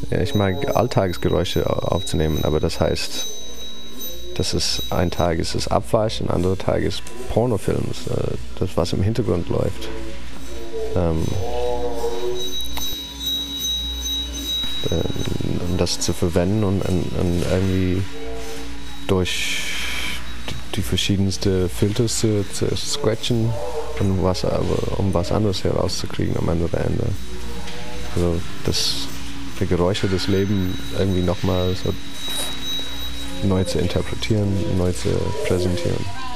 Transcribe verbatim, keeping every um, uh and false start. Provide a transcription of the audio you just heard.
ja, ich mag Alltagsgeräusche aufzunehmen, aber das heißt, dass es ein Tag ist es Abwasch, ein anderer Tag ist Pornofilms, äh, das was im Hintergrund läuft. Ähm, um das zu verwenden und, und, und irgendwie durch die verschiedensten Filters zu, zu scratchen, und was, aber, um was anderes herauszukriegen am Ende der Ende. Also das, die Geräusche des Lebens irgendwie nochmal so neu zu interpretieren, neu zu präsentieren.